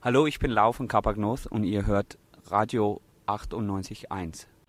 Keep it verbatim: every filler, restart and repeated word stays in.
Hallo, ich bin Lau von Kapagnos und ihr hört Radio achtundneunzig Komma eins.